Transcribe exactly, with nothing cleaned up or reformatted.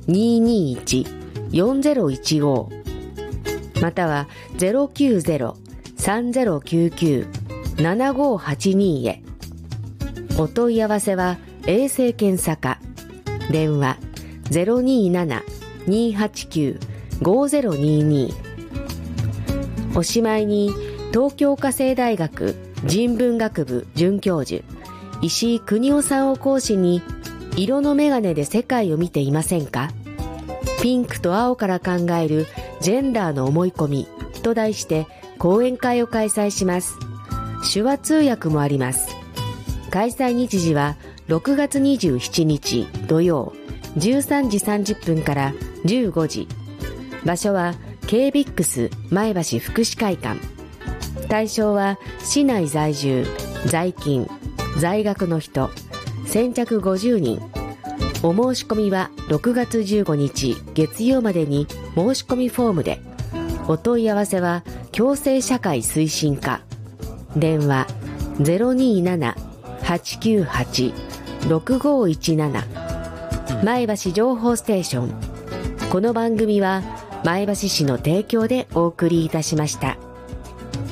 にーにーいち よんゼロいちご または ゼロきゅうゼロ さんゼロきゅうきゅう ななごはちに へ。お問い合わせは衛生検査課、電話 ゼロにーなな にーはちきゅう ごゼロにーにー。おしまいに東京家政大学人文学部准教授石井邦夫さんを講師に、色の眼鏡で世界を見ていませんか？ピンクと青から考えるジェンダーの思い込みと題して講演会を開催します。手話通訳もあります。開催日時はろくがつにじゅうしちにち土曜じゅうさんじさんじゅっぷんからじゅうごじ。場所は ケービックス 前橋福祉会館。対象は市内在住、在勤、在学の人、先着ごじゅうにん。お申し込みはろくがつじゅうごにち月曜までに申し込みフォームで。お問い合わせは共生社会推進課、電話 ゼロにーなな はちきゅうはち ろくごいちなな。前橋情報ステーション。この番組は前橋市の提供でお送りいたしました。